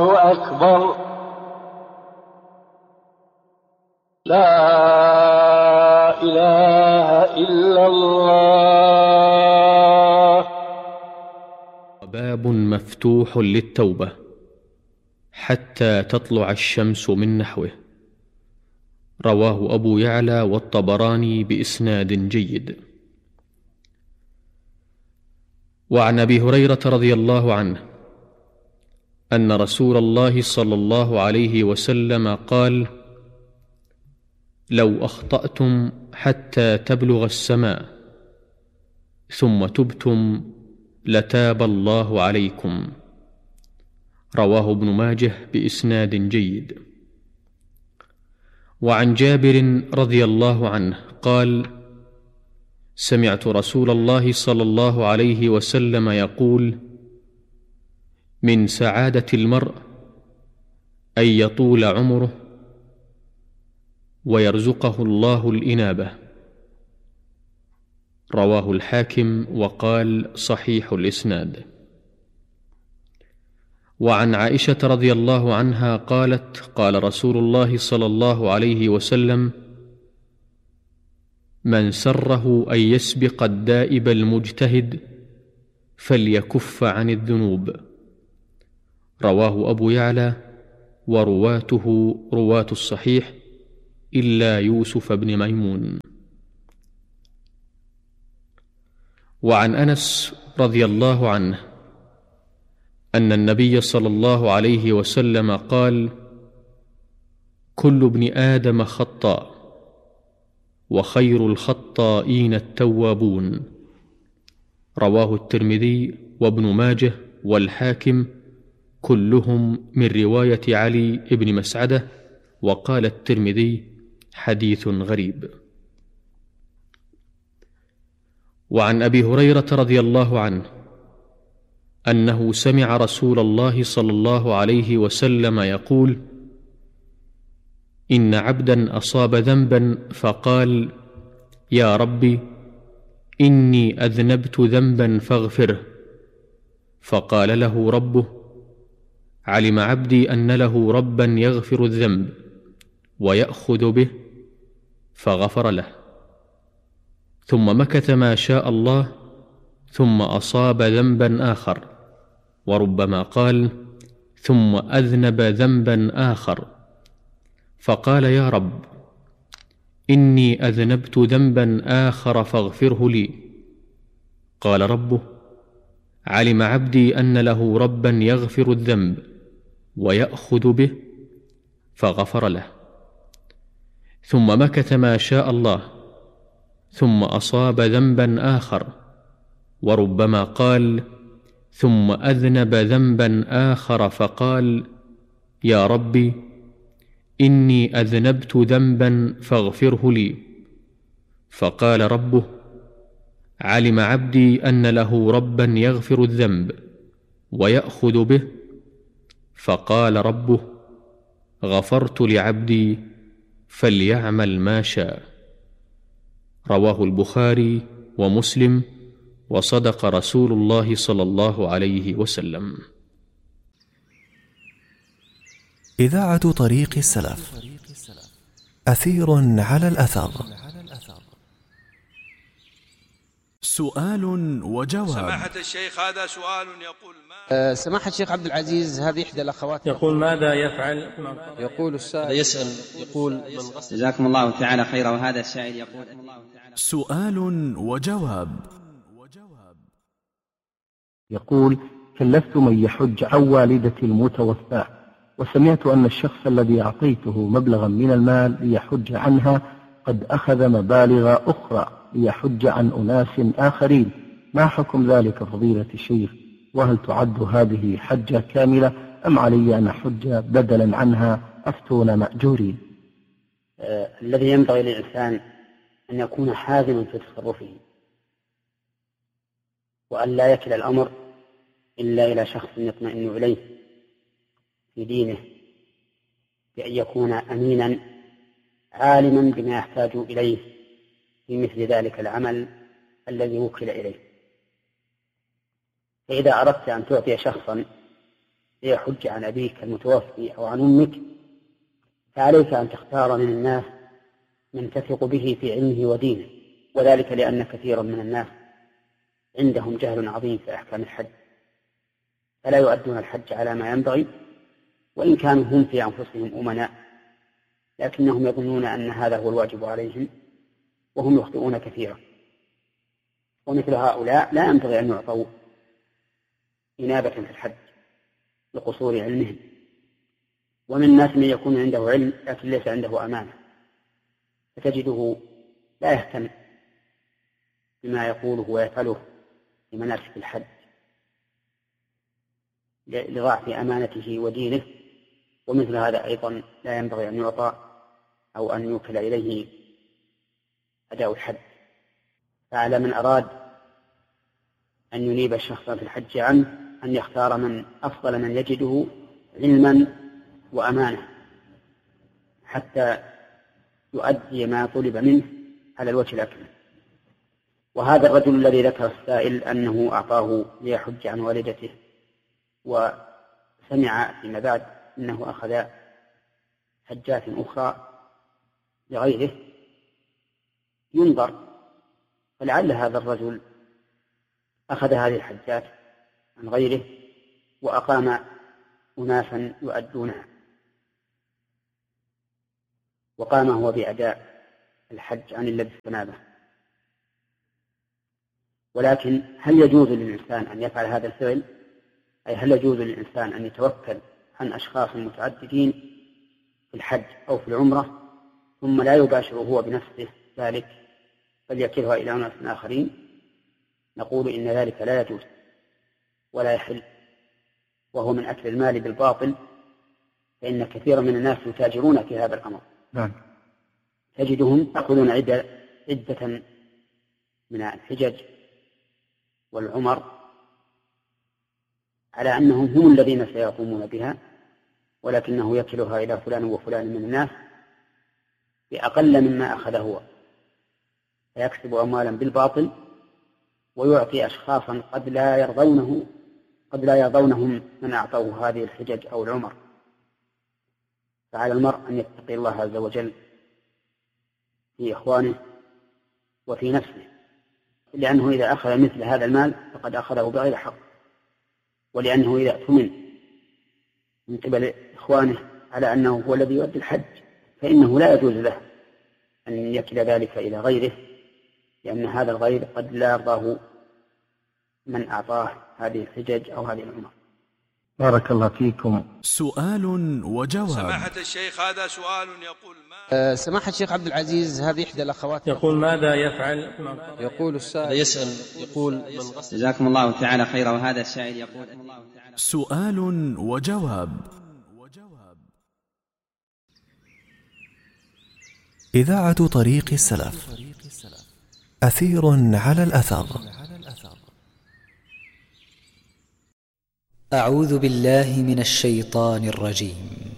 أكبر. لا إله إلا الله. باب مفتوح للتوبة حتى تطلع الشمس من نحوه. رواه أبو يعلى والطبراني بإسناد جيد. وعن أبي هريرة رضي الله عنه أن رسول الله صلى الله عليه وسلم قال: لو أخطأتم حتى تبلغ السماء ثم تبتم لتاب الله عليكم. رواه ابن ماجه بإسناد جيد. وعن جابر رضي الله عنه قال: سمعت رسول الله صلى الله عليه وسلم يقول: من سعادة المرء أن يطول عمره ويرزقه الله الإنابة. رواه الحاكم وقال صحيح الإسناد. وعن عائشة رضي الله عنها قالت: قال رسول الله صلى الله عليه وسلم: من سره أن يسبق الدائب المجتهد فليكف عن الذنوب. رواه أبو يعلى ورواته رواة الصحيح إلا يوسف بن ميمون. وعن أنس رضي الله عنه أن النبي صلى الله عليه وسلم قال: كل ابن آدم خطاء وخير الخطائين التوابون. رواه الترمذي وابن ماجه والحاكم كلهم من رواية علي بن مسعدة. وقال الترمذي: حديث غريب. وعن أبي هريرة رضي الله عنه أنه سمع رسول الله صلى الله عليه وسلم يقول: إن عبدا أصاب ذنبا فقال: يا ربي إني أذنبت ذنبا فاغفره، فقال له ربه: علم عبدي أن له ربا يغفر الذنب ويأخذ به، فغفر له. ثم مكث ما شاء الله ثم أصاب ذنبا آخر، وربما قال: ثم أذنب ذنبا آخر، فقال: يا رب إني أذنبت ذنبا آخر فاغفره لي. قال ربه: علم عبدي أن له ربا يغفر الذنب ويأخذ به، فغفر له. ثم مكث ما شاء الله ثم أصاب ذنبا آخر، وربما قال: ثم أذنب ذنبا آخر، فقال: يا ربي إني أذنبت ذنبا فاغفره لي. فقال ربه: علم عبدي أن له ربا يغفر الذنب ويأخذ به، فقال ربه: غفرت لعبدي فليعمل ما شاء. رواه البخاري ومسلم، وصدق رسول الله صلى الله عليه وسلم. إذاعة طريق السلف، أثير على الأثر. سؤال وجواب. سماحة الشيخ، هذا سؤال يقول: سماحة الشيخ عبد العزيز، هذه إحدى الأخوات يقول: ماذا يفعل؟ يقول السائل يسأل يقول: جزاكم الله تعالى خيرا. وهذا السائل يقول: سؤال وجواب. يقول: كلفت من يحج عن والدتي المتوفاة، وسمعت أن الشخص الذي أعطيته مبلغا من المال ليحج عنها قد أخذ مبالغ أخرى ليحج عن أناس آخرين، ما حكم ذلك فضيلة الشيخ؟ وهل تعد هذه حجة كاملة أم علي أن أحج بدلا عنها؟ أفتون مأجورين. الذي ينبغي للإنسان أن يكون حازما في تصرفه، وأن لا يكل الأمر إلا إلى شخص يطمئن إليه في دينه، بأن يكون أمينا عالما بما يحتاج إليه في مثل ذلك العمل الذي وكل إليه. فإذا أردت أن تعطي شخصا ليحج عن أبيك المتوفي أو عن أمك، فعليك أن تختار من الناس من تثق به في علمه ودينه، وذلك لأن كثيرا من الناس عندهم جهل عظيم في أحكام الحج، فلا يؤدون الحج على ما ينبغي، وإن كانوا هم في أنفسهم أمناء، لكنهم يظنون أن هذا هو الواجب عليهم، وهم يخطئون كثيرا. ومثل هؤلاء لا ينبغي أن يعطوا إنابة في الحج لقصور علمهم. ومن الناس من يكون عنده علم لكن ليس عنده أمانة، فتجده لا يهتم بما يقوله ويفعله في مناسك الحج لضعف أمانته ودينه، ومثل هذا أيضا لا ينبغي أن يعطى أو أن يوكل إليه أداء الحج. فعلى من أراد أن ينيب الشخص في الحج عنه أن يختار من أفضل من يجده علما وأمانة حتى يؤدي ما طلب منه على الوجه الأكمل. وهذا الرجل الذي ذكر السائل أنه أعطاه ليحج عن والدته، وسمع فيما بعد أنه أخذ حجات أخرى لغيره، ينظر، فلعل هذا الرجل أخذ هذه الحجات عن غيره وأقام أناسا يؤدونها، وقام هو بأداء الحج عن الذي استنابه. ولكن هل يجوز للإنسان أن يفعل هذا الفعل؟ أي هل يجوز للإنسان أن يتوكل عن أشخاص متعددين في الحج أو في العمرة ثم لا يباشر هو بنفسه ذلك بل يكلها إلى أناس آخرين؟ نقول إن ذلك لا يجوز ولا يحل، وهو من أكل المال بالباطل، فإن كثيرا من الناس يتاجرون في هذا الأمر. نعم. تجدهم يأخذون عدة من الحجج والعمر على أنهم هم الذين سيقومون بها، ولكنه يكلها إلى فلان وفلان من الناس بأقل مما أخذ هو، فيكسب أموالا بالباطل ويعطي أشخاصا قد لا يرضونهم من أعطوه هذه الحجج أو العمر. فعلى المرء أن يتقي الله عز وجل في إخوانه وفي نفسه، لأنه إذا أخذ مثل هذا المال فقد أخذه بغير حق، ولأنه إذا اؤتمن من قبل إخوانه على أنه هو الذي يؤدي الحج فإنه لا يجوز له أن يكل ذلك إلى غيره، لأن هذا الغير قد لا يرضاه من أعطاه هذه الحجج أو هذه العمر. بارك الله فيكم. سؤال وجواب. سماحة الشيخ هذا سؤال يقول سماحة الشيخ عبد العزيز، هذه إحدى الأخوات يقول ماذا يفعل؟ يقول السائل يسأل يقول جزاكم الله تعالى خيرا. وهذا السائل يقول سؤال وجواب. إذاعة طريق السلف، أثير على الأثر. أعوذ بالله من الشيطان الرجيم.